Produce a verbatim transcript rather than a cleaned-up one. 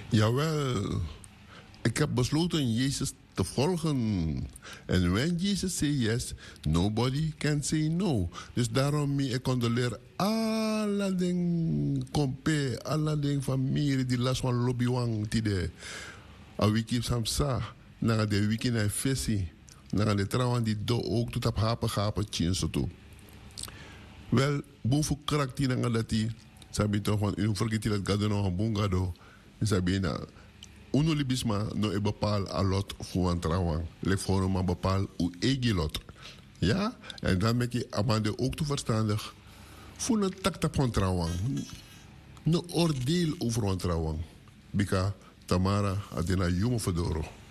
Jawel, ik heb besloten Jezus te volgen. En when Jesus say yes, nobody can say no. Dus daarom mi ik condoleer alle ding kompe, alle ding familie die last van lobby wang tide. A wiki samsa, na de wiki na fesi, na de trouwen die do ook tot op hapen gapen chinso toe. Wel, boven karakter na ngati, sabi toch van un vergeti dat gado no hambungado, sabi na uno libisma no e bepaal a lot voor een trouwang. Lek voor een bepaal u egi lot. Ja? En dan ben je amande ook te verstandig. Voor een takta van trouwang. No oordeel over een trouwang. Bika Tamara adena jumo fedoro.